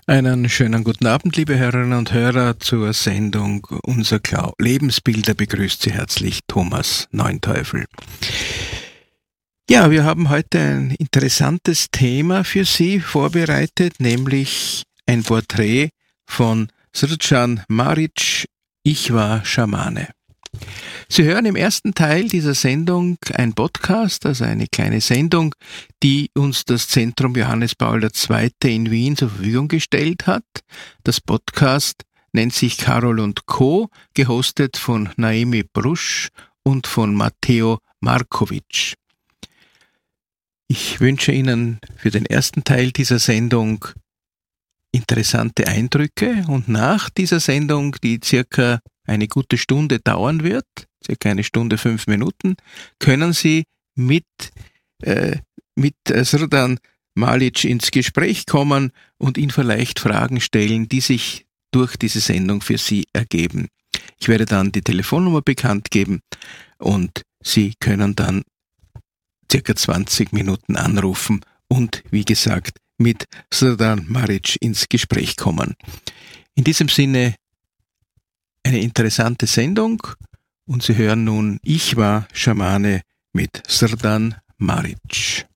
Einen schönen guten Abend, liebe Hörerinnen und Hörer, zur Sendung Unser Lebensbilder begrüßt Sie herzlich Thomas Neunteufel. Ja, wir haben heute ein interessantes Thema für Sie vorbereitet, nämlich ein Porträt von Srdjan Marić, Ich war Schamane. Sie hören im ersten Teil dieser Sendung ein Podcast, also eine kleine Sendung, die uns das Zentrum Johannes Paul II. In Wien zur Verfügung gestellt hat. Das Podcast nennt sich Carol und Co., gehostet von Naomi Brusch und von Matteo Markovic. Ich wünsche Ihnen für den ersten Teil dieser Sendung interessante Eindrücke und nach dieser Sendung, die circa eine gute Stunde dauern wird, circa eine Stunde 5 Minuten, können Sie mit Srdjan Marić ins Gespräch kommen und ihn vielleicht Fragen stellen, die sich durch diese Sendung für Sie ergeben. Ich werde dann die Telefonnummer bekannt geben und Sie können dann circa 20 Minuten anrufen und, wie gesagt, mit Srdjan Marić ins Gespräch kommen. In diesem Sinne eine interessante Sendung und Sie hören nun Ich war Schamane mit Srdjan Marić.